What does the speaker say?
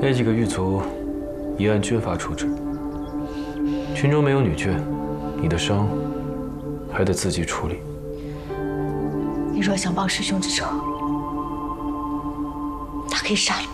那几个狱卒一按军法处置，群中没有女眷，你的伤还得自己处理。 你若想报师兄之仇，他可以杀了